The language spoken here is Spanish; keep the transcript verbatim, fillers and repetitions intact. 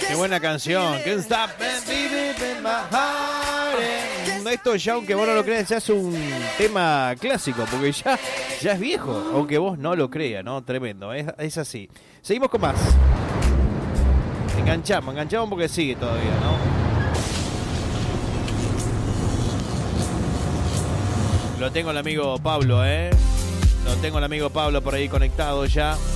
Qué buena canción. Can't stop in my heart. Esto ya, aunque vos no lo creas, ya es un tema clásico, porque ya, ya es viejo, aunque vos no lo creas, ¿no? Tremendo, es, es así. Seguimos con más. Enganchamos, enganchamos porque sigue todavía, ¿no? Lo tengo el amigo Pablo, ¿eh? Lo tengo el amigo Pablo por ahí conectado ya.